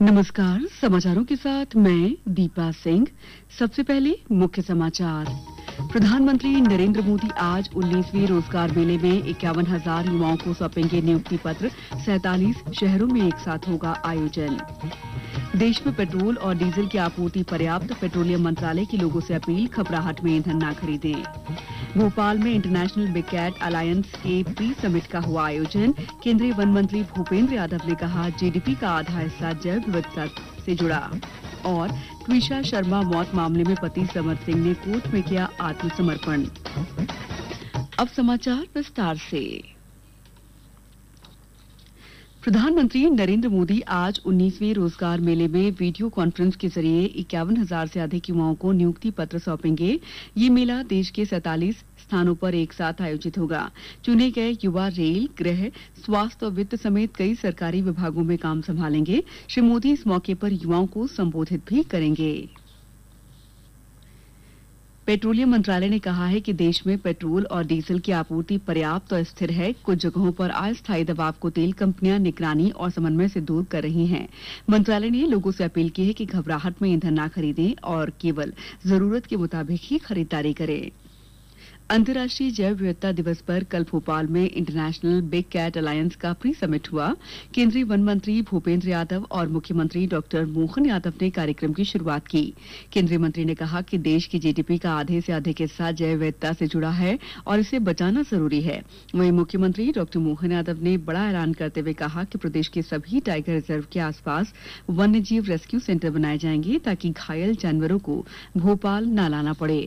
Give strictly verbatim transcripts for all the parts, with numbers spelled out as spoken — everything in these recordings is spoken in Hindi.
नमस्कार, समाचारों के साथ मैं दीपा सिंह। सबसे पहले मुख्य समाचार। प्रधानमंत्री नरेंद्र मोदी आज उन्नीसवीं रोजगार मेले में इक्यावन हजार युवाओं को सौंपेंगे नियुक्ति पत्र। सैंतालीस शहरों में एक साथ होगा आयोजन। देश में पेट्रोल और डीजल की आपूर्ति पर्याप्त। पेट्रोलियम मंत्रालय की लोगों से अपील, घबराहट में ईंधन न खरीदें। भोपाल में इंटरनेशनल बिग कैट अलायंस के प्री समिट का हुआ आयोजन। केंद्रीय वन मंत्री भूपेंद्र यादव ने कहा, जीडीपी का आधा हिस्सा जैव विविधता से जुड़ा। और ट्विशा शर्मा मौत मामले में पति समर सिंह ने कोर्ट में किया आत्मसमर्पण। अब समाचार विस्तार से। प्रधानमंत्री नरेंद्र मोदी आज उन्नीसवें रोजगार मेले में वीडियो कॉन्फ्रेंस के जरिए इक्यावन हजार से अधिक युवाओं को नियुक्ति पत्र सौंपेंगे। ये मेला देश के सैंतालीस स्थानों पर एक साथ आयोजित होगा। चुने गए युवा रेल, गृह, स्वास्थ्य और वित्त समेत कई सरकारी विभागों में काम संभालेंगे। श्री मोदी इस मौके पर युवाओं को संबोधित भी करेंगे। पेट्रोलियम मंत्रालय ने कहा है कि देश में पेट्रोल और डीजल की आपूर्ति पर्याप्त और स्थिर है। कुछ जगहों पर अस्थायी दबाव को तेल कंपनियां निगरानी और समन्वय से दूर कर रही हैं। मंत्रालय ने लोगों से अपील की है कि घबराहट में ईंधन न खरीदें और केवल जरूरत के मुताबिक ही खरीदारी करें। अंतर्राष्ट्रीय जैव विविधता दिवस पर कल भोपाल में इंटरनेशनल बिग कैट अलायंस का प्री समिट हुआ। केंद्रीय वन मंत्री भूपेंद्र यादव और मुख्यमंत्री डॉक्टर मोहन यादव ने कार्यक्रम की शुरुआत की। केंद्रीय मंत्री ने कहा कि देश की जीडीपी का आधे से अधिक हिस्सा जैव विविधता से जुड़ा है और इसे बचाना जरूरी है। वहीं मुख्यमंत्री डॉक्टर मोहन यादव ने बड़ा ऐलान करते हुए कहा कि प्रदेश के सभी टाइगर रिजर्व के आसपास वन्य जीव रेस्क्यू सेंटर बनाए जाएंगे ताकि घायल जानवरों को भोपाल न लाना पड़े।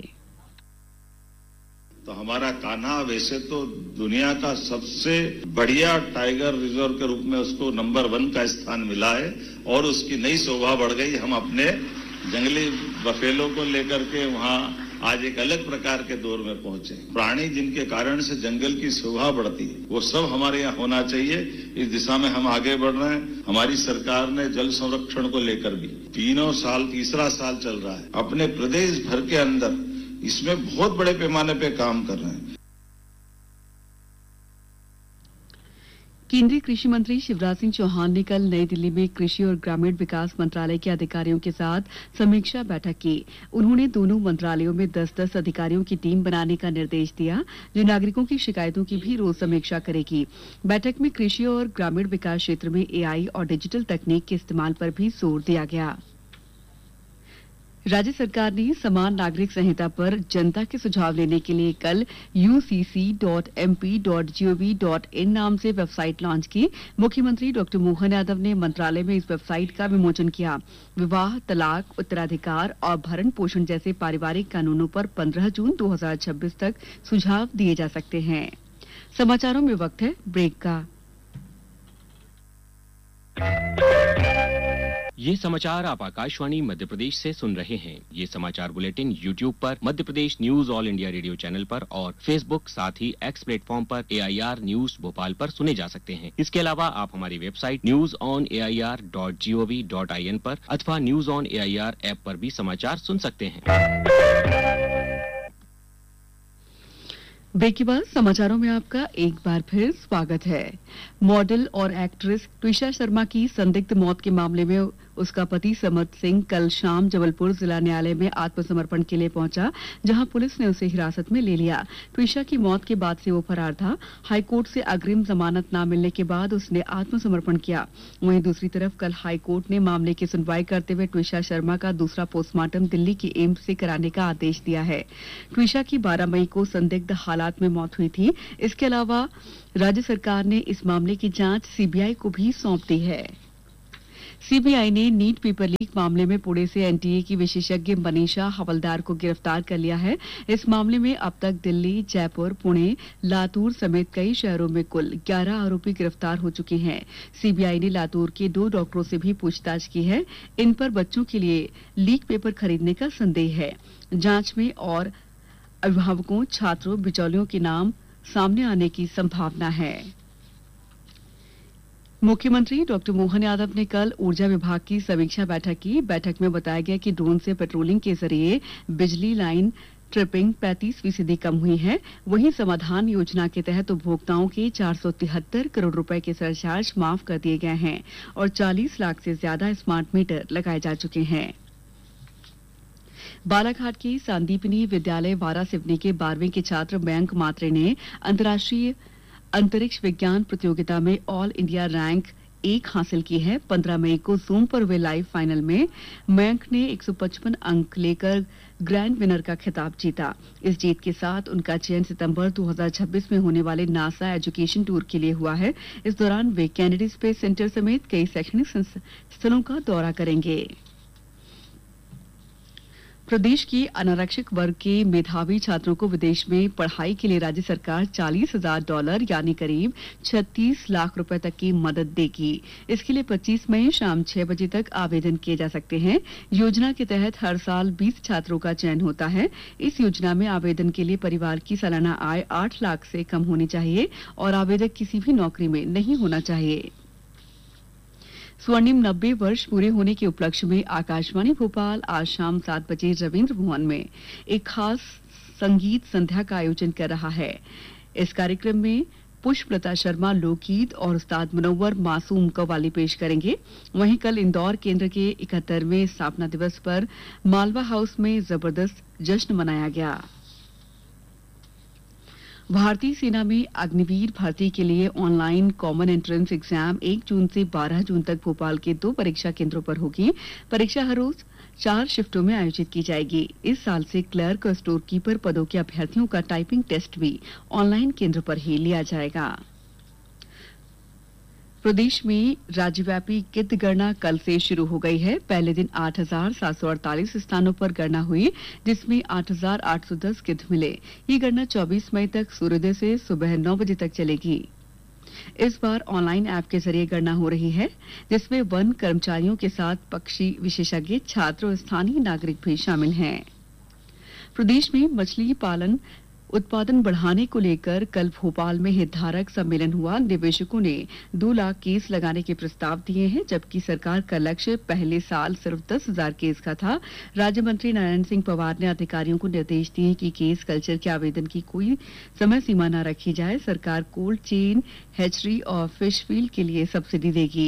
तो हमारा कान्हा वैसे तो दुनिया का सबसे बढ़िया टाइगर रिजर्व के रूप में उसको नंबर वन का स्थान मिला है और उसकी नई शोभा बढ़ गई। हम अपने जंगली बफेलों को लेकर के वहाँ आज एक अलग प्रकार के दौर में पहुंचे। प्राणी जिनके कारण से जंगल की शोभा बढ़ती है वो सब हमारे यहाँ होना चाहिए। इस दिशा में हम आगे बढ़ रहे हैं। हमारी सरकार ने जल संरक्षण को लेकर भी तीनों साल तीसरा साल चल रहा है, अपने प्रदेश भर के अंदर इसमें बहुत बड़े पैमाने पे काम कर रहे हैं। केंद्रीय कृषि मंत्री शिवराज सिंह चौहान ने कल नई दिल्ली में कृषि और ग्रामीण विकास मंत्रालय के अधिकारियों के साथ समीक्षा बैठक की। उन्होंने दोनों मंत्रालयों में दस दस अधिकारियों की टीम बनाने का निर्देश दिया जो नागरिकों की शिकायतों की भी रोज समीक्षा करेगी। बैठक में कृषि और ग्रामीण विकास क्षेत्र में एआई और डिजिटल तकनीक के इस्तेमाल पर भी जोर दिया गया। राज्य सरकार ने समान नागरिक संहिता पर जनता के सुझाव लेने के लिए कल you see C dot M P dot G O V dot in नाम से वेबसाइट लॉन्च की। मुख्यमंत्री डॉक्टर मोहन यादव ने मंत्रालय में इस वेबसाइट का विमोचन किया। विवाह, तलाक, उत्तराधिकार और भरण पोषण जैसे पारिवारिक कानूनों पर पंद्रह जून दो हजार छब्बीस तक सुझाव दिए जा सकते हैं। समाचारों में वक्त है ब्रेक का। ये समाचार आप आकाशवाणी मध्य प्रदेश से सुन रहे हैं। ये समाचार बुलेटिन यूट्यूब पर Madhya Pradesh news all India radio channel पर और फेसबुक साथ ही एक्स प्लेटफॉर्म पर ए आई आर न्यूज भोपाल पर सुने जा सकते हैं। इसके अलावा आप हमारी website news on A I R dot G O V dot I N पर अथवा news on A I R app पर भी समाचार सुन सकते हैं। ब्रेक के बाद समाचारों में आपका एक बार फिर स्वागत है। मॉडल और एक्ट्रेस ट्विशा शर्मा की संदिग्ध मौत के मामले में उसका पति समर सिंह कल शाम जबलपुर जिला न्यायालय में आत्मसमर्पण के लिए पहुंचा, जहां पुलिस ने उसे हिरासत में ले लिया। ट्विशा की मौत के बाद से वो फरार था। हाईकोर्ट से अग्रिम जमानत न मिलने के बाद उसने आत्मसमर्पण किया। वहीं दूसरी तरफ कल हाईकोर्ट ने मामले की सुनवाई करते हुए ट्विशा शर्मा का दूसरा पोस्टमार्टम दिल्ली की एम्स से कराने का आदेश दिया है। ट्विशा की बारह मई को संदिग्ध हालात में मौत हुई थी। इसके अलावा राज्य सरकार ने इस मामले की जांच सी बी आई को भी सौंप दी है। सी बी आई ने नीट पेपर लीक मामले में पुणे से एन टी ए की विशेषज्ञ मनीषा हवलदार को गिरफ्तार कर लिया है। इस मामले में अब तक दिल्ली, जयपुर, पुणे, लातूर समेत कई शहरों में कुल ग्यारह आरोपी गिरफ्तार हो चुके हैं। सी बी आई ने लातूर के दो डॉक्टरों से भी पूछताछ की है। इन पर बच्चों के लिए लीक पेपर खरीदने का संदेह है। जांच में और अभिभावकों, छात्रों, बिचौलियों के नाम सामने आने की संभावना है। मुख्यमंत्री डॉक्टर मोहन यादव ने कल ऊर्जा विभाग की समीक्षा बैठक की। बैठक में बताया गया कि ड्रोन से पेट्रोलिंग के जरिए बिजली लाइन ट्रिपिंग पैंतीस फीसदी कम हुई है। वहीं समाधान योजना के तहत उपभोक्ताओं के चार सौ तिहत्तर करोड़ रुपए के सरचार्ज माफ कर दिए गए हैं और चालीस लाख से ज्यादा स्मार्ट मीटर लगाए जा चुके हैं। बालाघाट के सांदीपनी विद्यालय वारा सिवनी के बारहवीं के छात्र मयंक मात्रे ने अंतर्राष्ट्रीय अंतरिक्ष विज्ञान प्रतियोगिता में ऑल इंडिया रैंक एक हासिल की है। पंद्रह मई को जूम पर हुए लाइव फाइनल में मयंक ने एक सौ पचपन अंक लेकर ग्रैंड विनर का खिताब जीता। इस जीत के साथ उनका चयन सितंबर दो हज़ार छब्बीस में होने वाले नासा एजुकेशन टूर के लिए हुआ है। इस दौरान वे कैनेडी स्पेस सेंटर समेत कई शैक्षणिक स्थलों का दौरा करेंगे। प्रदेश के अनारक्षित वर्ग के मेधावी छात्रों को विदेश में पढ़ाई के लिए राज्य सरकार चालीस हजार डॉलर यानी करीब छत्तीस लाख रुपए तक की मदद देगी। इसके लिए पच्चीस मई शाम छह बजे तक आवेदन किए जा सकते हैं। योजना के तहत हर साल बीस छात्रों का चयन होता है। इस योजना में आवेदन के लिए परिवार की सालाना आय आठ लाख से कम होनी चाहिए और आवेदक किसी भी नौकरी में नहीं होना चाहिए। स्वर्णिम नब्बे वर्ष पूरे होने के उपलक्ष्य में आकाशवाणी भोपाल आज शाम सात बजे रविंद्र भवन में एक खास संगीत संध्या का आयोजन कर रहा है। इस कार्यक्रम में पुष्पलता शर्मा लोकगीत और उस्ताद मुनव्वर मासूम कव्वाली पेश करेंगे। वहीं कल इंदौर केंद्र के इकहत्तरवें स्थापना दिवस पर मालवा हाउस में जबरदस्त जश्न मनाया गया। भारतीय सेना में अग्निवीर भर्ती के लिए ऑनलाइन कॉमन एंट्रेंस एग्जाम एक जून से बारह जून तक भोपाल के दो परीक्षा केंद्रों पर होगी। परीक्षा हर रोज चार शिफ्टों में आयोजित की जाएगी। इस साल से क्लर्क और स्टोर कीपर पदों के अभ्यर्थियों का टाइपिंग टेस्ट भी ऑनलाइन केंद्र पर ही लिया जाएगा। प्रदेश में राज्यव्यापी गिद्ध गणना कल से शुरू हो गई है। पहले दिन आठ हजार सात सौ अड़तालीस स्थानों पर गणना हुई, जिसमें आठ हजार आठ सौ दस गिद्ध मिले। ये गणना चौबीस मई तक सूर्योदय से सुबह नौ बजे तक चलेगी। इस बार ऑनलाइन ऐप के जरिए गणना हो रही है, जिसमें वन कर्मचारियों के साथ पक्षी विशेषज्ञ, छात्र और स्थानीय नागरिक भी शामिल हैं। प्रदेश में मछली पालन उत्पादन बढ़ाने को लेकर कल भोपाल में हितधारक सम्मेलन हुआ। निवेशकों ने दो लाख केस लगाने के प्रस्ताव दिए हैं, जबकि सरकार का लक्ष्य पहले साल सिर्फ दस हजार केस का था। राज्य मंत्री नारायण सिंह पवार ने अधिकारियों को निर्देश दिए कि केस कल्चर के आवेदन की कोई समय सीमा न रखी जाए। सरकार कोल्ड चेन, हैचरी और फिश फील्ड के लिए सब्सिडी देगी।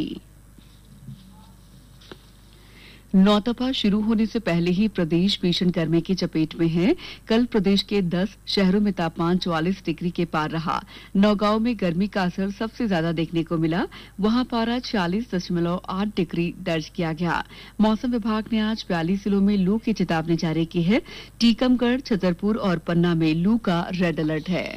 नौतपा शुरू होने से पहले ही प्रदेश भीषण गर्मी की चपेट में है। कल प्रदेश के दस शहरों में तापमान चौवालीस डिग्री के पार रहा। नौगांव में गर्मी का असर सबसे ज्यादा देखने को मिला। वहां पारा छियालीस दशमलव आठ डिग्री दर्ज किया गया। मौसम विभाग ने आज बयालीस जिलों में लू की चेतावनी जारी की है। टीकमगढ़, छतरपुर और पन्ना में लू का रेड अलर्ट है।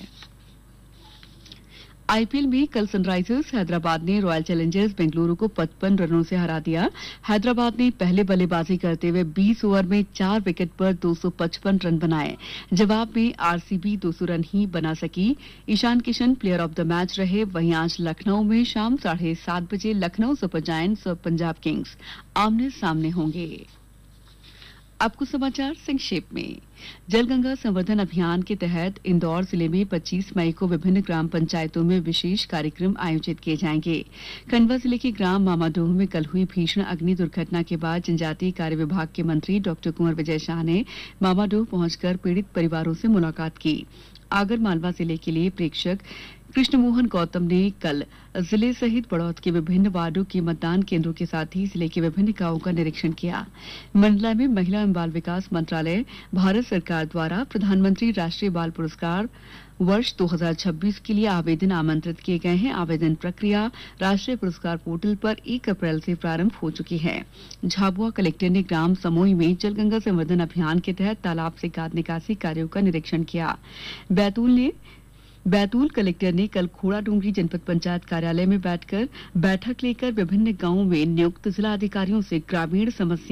आईपीएल में कल सनराइजर्स हैदराबाद ने रॉयल चैलेंजर्स बेंगलुरु को पचपन रनों से हरा दिया। हैदराबाद ने पहले बल्लेबाजी करते हुए बीस ओवर में चार विकेट पर दो सौ पचपन रन बनाए। जवाब में आरसीबी दो सौ रन ही बना सकी। Ishan Kishan player of the match रहे। वहीं आज लखनऊ में शाम साढ़े सात बजे लखनऊ सुपर जायंट्स और पंजाब किंग्स आमने सामने होंगे। अब कुछ समाचार संक्षेप में। जलगंगा संवर्धन अभियान के तहत इंदौर जिले में पच्चीस मई को विभिन्न ग्राम पंचायतों में विशेष कार्यक्रम आयोजित किए जाएंगे। खंडवा जिले के ग्राम मामाडोह में कल हुई भीषण अग्नि दुर्घटना के बाद जनजातीय कार्य विभाग के मंत्री डॉक्टर कुंवर विजय शाह ने मामाडोह पहुंचकर पीड़ित परिवारों से मुलाकात की। आगर मालवा जिले के लिए प्रेक्षक कृष्णमोहन गौतम ने कल जिले सहित बड़ौद के विभिन्न वार्डों के मतदान केंद्रों के साथ ही जिले के विभिन्न गांवों का निरीक्षण किया। मंडला में महिला एवं बाल विकास मंत्रालय भारत सरकार द्वारा प्रधानमंत्री राष्ट्रीय बाल पुरस्कार वर्ष दो हज़ार छब्बीस के लिए आवेदन आमंत्रित किए गए हैं। आवेदन प्रक्रिया राष्ट्रीय पुरस्कार पोर्टल पर एक अप्रैल से प्रारंभ हो चुकी है। झाबुआ कलेक्टर ने ग्राम समोई में जलगंगा संवर्धन अभियान के तहत तालाब से गाद निकासी कार्यों का निरीक्षण किया। बैतूल ने बैतूल कलेक्टर ने कल खोड़ा डूंगरी जनपद पंचायत कार्यालय में बैठकर बैठक लेकर विभिन्न गांवों में नियुक्त जिला अधिकारियों से ग्रामीण समस्या